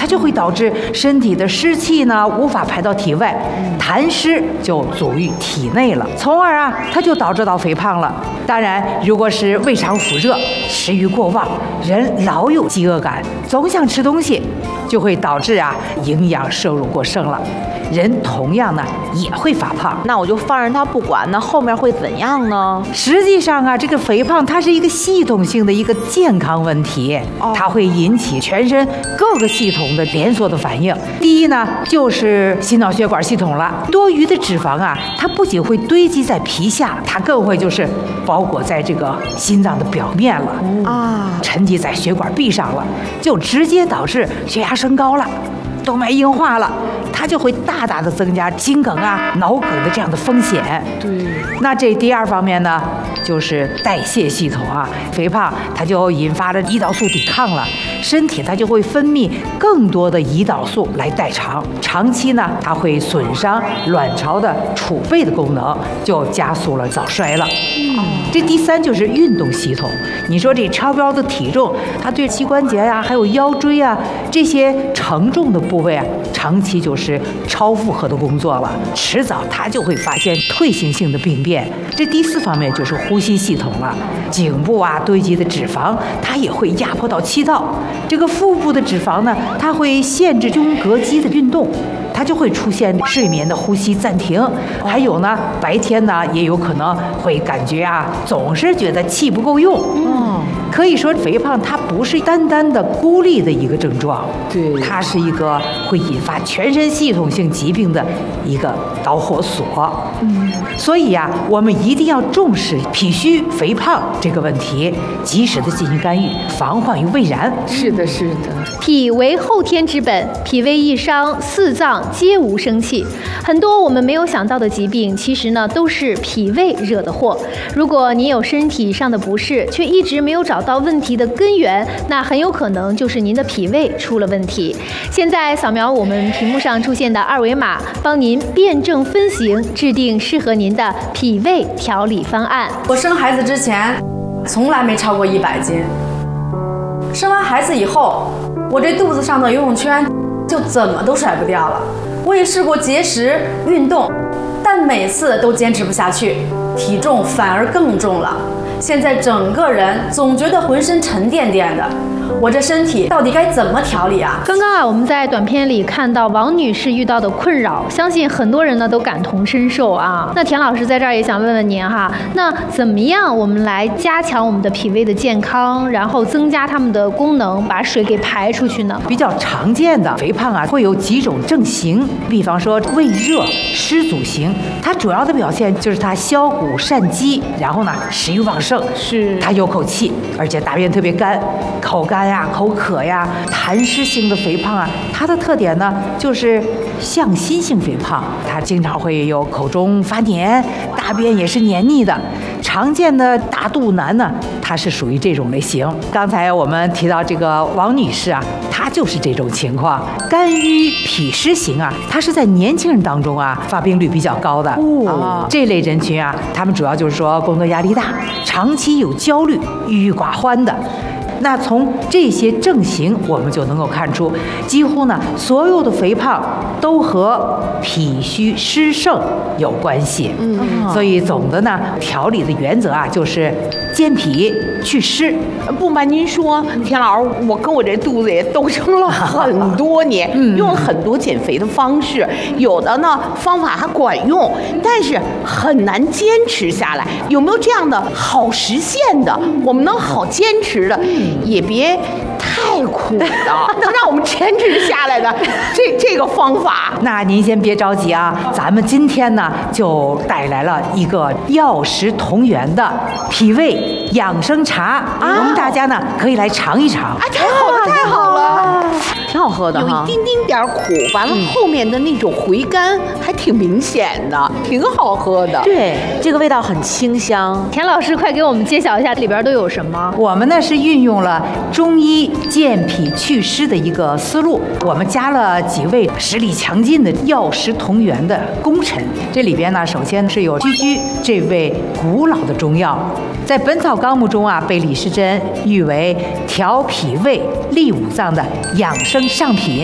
它就会导致身体的湿气呢无法排到体外，痰湿就阻于体内了，从而啊它就导致到肥胖了。当然，如果是胃肠腐热、食欲过旺，人老有饥饿感，总想吃东西，就会导致啊营养摄入过剩了。人同样呢也会发胖。 那我就放任他不管，那后面会怎样呢？ 实际上啊，这个肥胖它是一个系统性的一个健康问题，它会引起全身各个系统的连锁的反应。第一呢，就是心脑血管系统了。多余的脂肪啊，它不仅会堆积在皮下，它更会就是包裹在这个心脏的表面了，沉积在血管壁上了，就直接导致血压升高了，动脉硬化了，它就会大大的增加心梗啊、脑梗的这样的风险。 对， 那这第二方面呢，就是代谢系统啊，肥胖它就引发了胰岛素抵抗了，身体它就会分泌更多的胰岛素来代偿，长期呢，它会损伤卵巢的储备的功能，就加速了早衰了。这第三就是运动系统。你说这超标的体重，它对膝关节呀、还有腰椎啊这些承重的部位啊，长期就是超负荷的工作了，迟早它就会发现退行性的病变。这第四方面就是呼吸系统了，颈部啊堆积的脂肪，它也会压迫到气道。这个腹部的脂肪呢，它会限制胸膈肌的运动，它就会出现睡眠的呼吸暂停，还有呢，白天呢也有可能会感觉啊，总是觉得气不够用。可以说肥胖它不是单单的孤立的一个症状， 对， 它是一个会引发全身系统性疾病的一个导火索。所以呀，我们一定要重视脾虚肥胖这个问题，及时的进行干预，防患于未然。 是的，是的。 脾为后天之本，脾胃一伤，四脏皆无生气。很多我们没有想到的疾病，其实呢都是脾胃惹的祸。如果您有身体上的不适，却一直没有找到问题的根源，那很有可能就是您的脾胃出了问题。现在扫描我们屏幕上出现的二维码，帮您辩证分型，制定适合您的脾胃调理方案。 我生孩子之前从来没超过100斤，生完孩子以后，我这肚子上的游泳圈就怎么都甩不掉了。我也试过节食运动，但每次都坚持不下去，体重反而更重了。现在整个人总觉得浑身沉甸甸的，我这身体到底该怎么调理啊？ 刚刚啊，我们在短片里看到王女士遇到的困扰，相信很多人呢都感同身受啊。那田老师在这儿也想问问您哈，那怎么样我们来加强我们的脾胃的健康，然后增加它们的功能，把水给排出去呢？ 比较常见的肥胖啊，会有几种症型，比方说胃热湿阻型，它主要的表现就是它消谷善饥，然后呢食欲旺盛， 是它有口气，而且大便特别干，口干呀、口渴呀。痰湿性的肥胖啊，它的特点呢就是向心性肥胖，它经常会有口中发黏，大便也是黏腻的。常见的大肚腩呢，它是属于这种类型。刚才我们提到这个王女士啊，她就是这种情况。肝郁脾湿型啊，它是在年轻人当中啊发病率比较高的。这类人群啊，他们主要就是说工作压力大，长期有焦虑、郁郁寡欢的。那从这些症型，我们就能够看出，几乎呢所有的肥胖都和脾虚湿盛有关系。所以总的呢调理的原则啊，就是健脾祛湿。 不瞒您说，田老师，我跟我这肚子也斗争了很多年，用了很多减肥的方式，有的呢方法还管用，但是很难坚持下来。有没有这样的好实现的，我们能好坚持的，也别太苦的，能让我们坚持下来的这个方法？ 那您先别着急啊，咱们今天呢就带来了一个药食同源的脾胃养生茶，我们大家呢可以来尝一尝。 太好了，太好了，挺好喝的哈，有一丁丁点苦，完了后面的那种回甘还挺明显的，挺好喝的。对，这个味道很清香。 田老师，快给我们揭晓一下里边都有什么？ 我们呢是运用了中医健脾祛湿的一个思路，我们加了几味实力强劲的药食同源的功臣。这里边呢，首先是有居居这味古老的中药，在《本草纲目》中啊，被李时珍誉为调脾胃、利五脏的养生上品。